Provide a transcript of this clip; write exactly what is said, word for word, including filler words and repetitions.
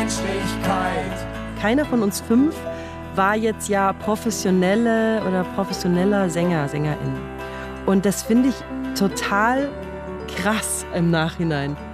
Menschlichkeit. Keiner von uns fünf war jetzt ja professionelle oder professioneller Sänger, Sängerin. Und das finde ich total krass im Nachhinein.